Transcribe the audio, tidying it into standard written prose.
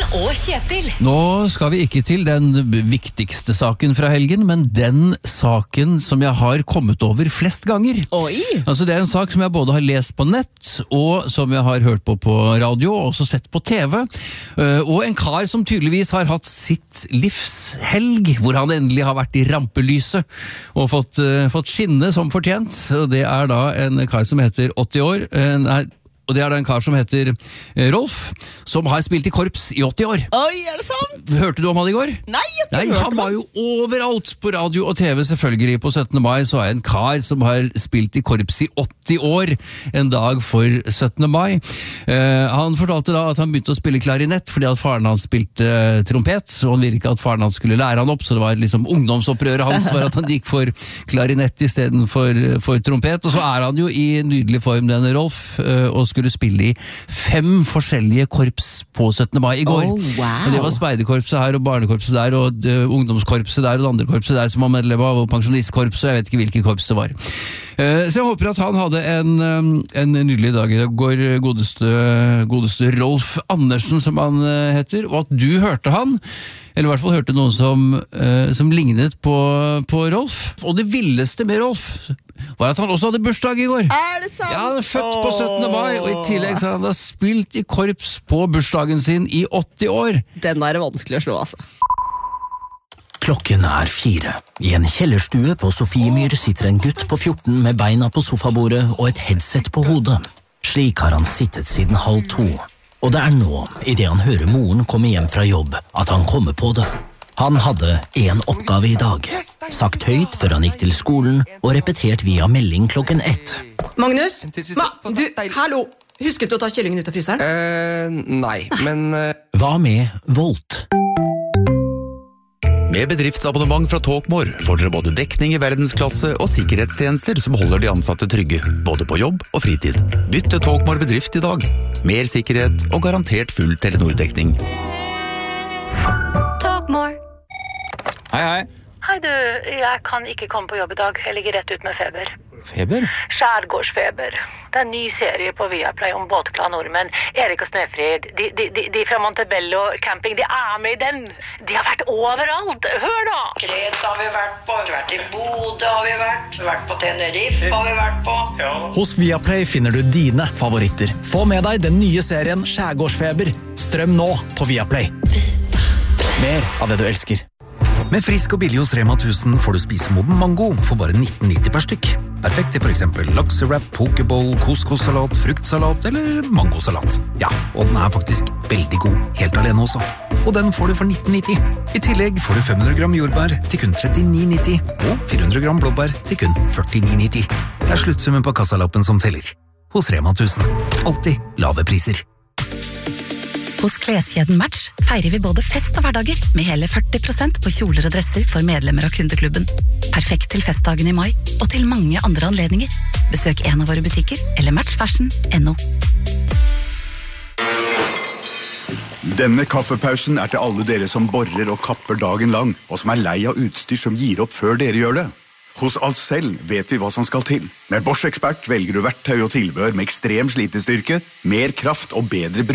og Kjetil. Nå skal vi ikke til den viktigste saken fra helgen, men den saken som jeg har kommet over flest ganger. Oi! Altså det er en sak som jeg både har lest på nett, og som jeg har hørt på radio, og også sett på TV. Og en kar som tydeligvis har hatt sitt livshelg, hvor han endelig har vært i rampelyset, og fått skinne som fortjent. Og det er da en kar som heter 80 år, og det er da en kar som heter Rolf, som har spilt i korps i 80 år. Oi, er det sant? Hørte du om han i går? Nei, jeg har ikke hørt han var jo overalt på radio og TV selvfølgelig. På 17. mai så er en kar som har spilt i korps i 80 år, en dag for 17. mai. Han fortalte da at han begynte å spille klarinett fordi at faren hans spilte trompet, og han ville ikke at faren hans skulle lære han opp, så det var liksom ungdomsopprøret hans var at han gikk for klarinett i stedet for trompet. Og så er han jo i nydelig form, denne Rolf, og skulle spille i 5 forskjellige korps på 17. mai i går. Oh, wow. Og det var speiderkorpset her, og barnekorpset der, og ungdomskorpset der, og det andre korpset der som var medlem av, og pensjonistkorpset, jeg vet ikke hvilket korps det var. Så jeg håper at han hadde en nydelig dag. Det går godeste Rolf Andersen, som han heter, og at du hørte han, eller i hvert fall hørte noen som lignet på Rolf. Og det villeste med Rolf var at han også hadde bursdag i går. Er det sant? Ja, han er født på 17. mai, og i tillegg så har han da spilt i korps på bursdagen sin i 80 år. Den er vanskelig å slå, altså. Klokken er 4. I en kjellerstue på Sofiemyr sitter en gutt på 14 med beina på sofabordet og et headset på hodet. Slik har han sittet siden 1:30. Og det er nå, i det han hører moren komme hjem fra jobb, at han kommer på det. Han hadde en oppgave i dag, sagt høyt før han gikk til skolen, og repetert via melding klokken 1. Magnus? Hallo! Husket du å ta kyllingen ut av fryseren? Nei, men... Hva med Volt? Med bedriftsabonnement fra Talkmore får dere både dekning i verdensklasse og sikkerhetstjenester som holder de ansatte trygge, både på jobb og fritid. Bytt til Talkmore bedrift i dag. Mer sikkerhet og garantert full Telenor-dekning. Talkmore. Hei, hei. Hei du, jeg kan ikke komme på jobb i dag. Jeg ligger rett ut med feber. Feber? Skjærgårdsfeber. Det er en ny serie på Viaplay om båtglade nordmenn. Erik og Snefrid, de fra Montebello camping, de er med i den. De har vært overalt. Hør da! Kreta har vi vært på, vi har vært i Bodø har vi vært på Tenerife har vi vært på. Ja. Hos Viaplay finner du dine favoritter. Få med deg den nye serien Skjærgårdsfeber. Strøm nå på Viaplay. Mer av det du elsker. Med frisk og billig hos Rema 1000 får du spisemoden mango for bare 19,90 per stykk. Perfekt til for eksempel laksewrap, pokeball, couscous-salat, fruktsalat eller mangosalat. Ja, og den er faktisk veldig god, helt alene også. Og den får du for 19,90. I tillegg får du 500 gram jordbær til kun 39,90 og 400 gram blåbær til kun 49,90. Det er sluttsummen på kassalappen som teller. Hos Rema 1000. Alltid lave priser. Hos kleskjeden Match feirer vi både fest og hverdager med hele 40% på kjoler og dresser for medlemmer av kundeklubben. Perfekt til festdagen i mai og til mange andre anledninger. Besøk en av våre butikker eller matchfashion.no. Denne kaffepausen er til alle dere som borer og kapper dagen lang, og som er lei av utstyr som gir opp før dere gjør det. Hos Ahlsell vet vi hva som skal til. Med Bosch Expert velger du verktøy og tilbehør med ekstrem slitestyrke, mer kraft og bedre bruk.